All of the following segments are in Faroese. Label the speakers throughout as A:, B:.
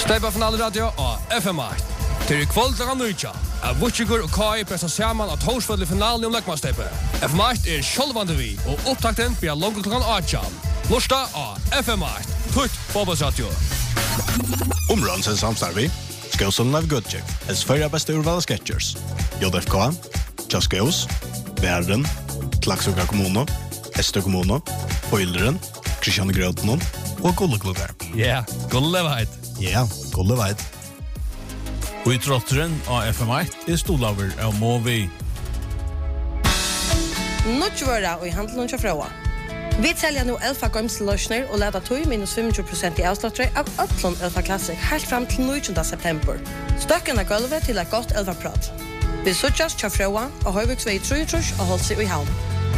A: Steipa finale radio og FM8. Til kvöld og nøytja. Vutsigur og Kai pressa saman at torsfølge finalen om Lekmannsteipa. FM8 sjølvande vi, og opptakten blir langt klokkan 8. Lorsta av FM8. Tutt fotballsradio.
B: Omransen samstarvi. Skåsen Live Goodcheck. Helst förra bästa urvalda sketchers. JFK, Just Goes, Värden, Klaxoka kommuno, Estö kommuno, Foilderen, Christian Grötnon och Gulleklubbar.
A: Ja, Gulleveit.
B: Ja, Gulleveit.
C: Og I trotteren av FM8 stolaver av Movi.
D: Nutjvöra og I handelen til Frøa. Vi selger nå Elfa Gømseløsner og leder tog minus 25% I avslattare av Ötlund Elfa Classic helt fram til 19. september. Støkken av gulvet til et godt Elfa-prat. Vi suttjes til Frøa og Høyviksvei 33 og holdt seg I havn.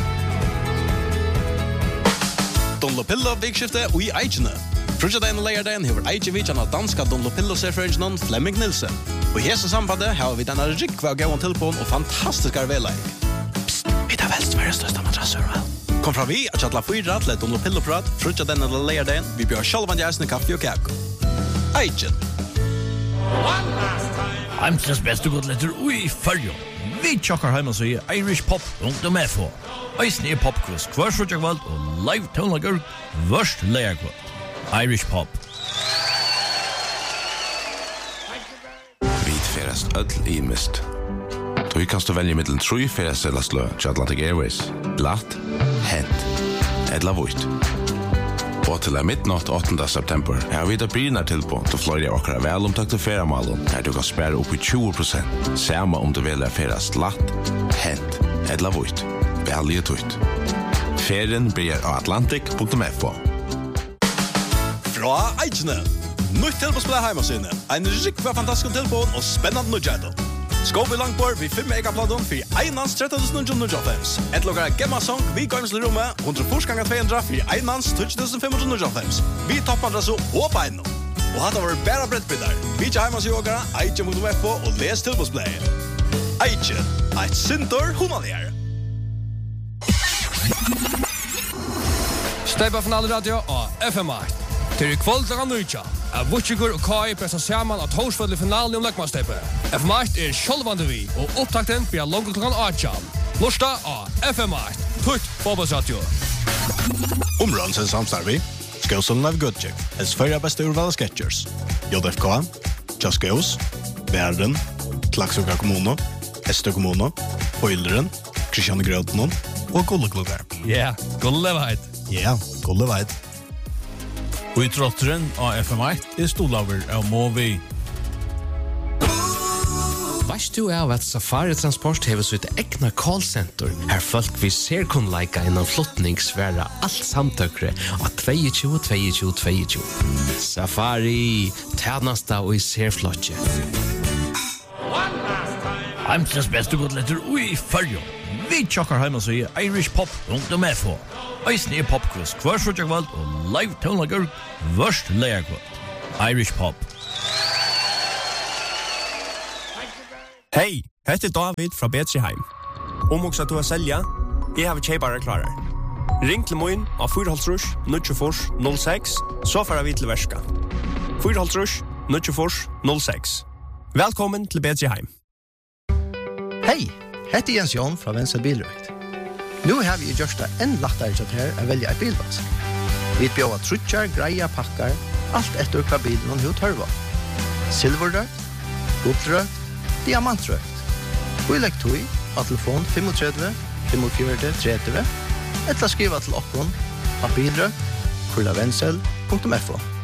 B: Dunlopillo vikskifte og I Eichene. Frutjadagen og leierdagen hever Eichevitsjan av danska Dunlopillo-serfrøringen Flemming Nilsen. Og I hese sambandet har vi denne rikva og gauan tilpån og fantastiske arbeidleik. Psst, vi tar vel Sveriges største madrasser, vel? Kom fra vi at kjattla 4 til et Dunlopillo-prat, frutjadagen og leierdagen, vi bjør sjálvan jæsne kaffe og kake. Eichen.
C: Heimsens beste godletter ui fyrjo. Vi tjokkar heima så I irishpop.fo. Eisne popquiz, hver frutjagvald og live tonlager, vørst leierkvald. Irish Pop.
E: Vi ferast öll I mist. Du kan stå välja mittlen 3 ferastelaslø til Atlantic Airways. Glatt, hent, edla vuit. Og til midnatt 8. september har vi da brynar tilbå til flere åkra velomtakte feramalen her du kan spære opp I 20%. Samma om du velger ferast latt, hent, edla vuit. Velge tutt. Ferien blir av atlantic.fo.
B: Fra Eichene. Nytt tilbåspillet heimasyne. En rikva fantastisk tilbån og spennende nødgjædon. Skåp I langbord vi 5 egapladon for einans 13.995. Et lukkar Gemma-song vi gøymsle rommet 100 for einans 12.595. Vi toppmadra så og beino. Og hatt var bæra brettbildar. Vi ikke heimasyoga, Eiche.fo og les tilbåspillet. Eiche. Et sintor hunalier.
A: Steipa finale radio og FM8. Til kvöld og nøytja. Vutsigur og Kai pressa saman at torsfølge finalen om Lekmannsteipa. FM8 sjølvande vi, og opptakten blir langt klokkan 8. Lorsta av FM8. Tutt fotballsradio.
B: Omransen samstarvi. Skåsen Live Goodcheck. Helst förra bästa urvalda sketchers. JFK, Just Goes, Värden, Klaxoka kommuno, Estö kommuno, Foilderen, Christian Grötnon och Gulleklubbar.
A: Ja, Gulleveit.
B: Ja, Gulleveit.
C: Og I trotteren av FM8 stolaver av Movi.
F: Vast du av at Safari Transport hever sitt egna callcenter her folk vi ser kun leika innan flottningsværa alt samtøkre av 22. Safari, tjenesta og I ser flotje.
C: Heimsens beste godletter ui fyrjo. Vi tjokkar heima så I irishpop.fo. Eisne popquiz, hver frutjagvald og live tonlager, vørst leierkvald. Irish Pop.
G: Hei, heter David fra Betriheim. Om også du har selja, jeg har kjeipare klarer. Ring til moin av 4-0-06, så får vi til verska. 4-0-06. Velkommen til Betriheim.
H: Hei, heter Jens Jon fra Venstre Bilrøkt. Nu har vi gjort det enn lettere til her å velge en bilvask. Vi bjør trutjar, greia, pakkar, alt etter hva bilen og hva tørva. Silverrøkt, guldrøkt, diamantrøkt. Vi legger tog av telefon 35 45 30 eller skriva til okkon av bilrøkt, kurlavensel.fo.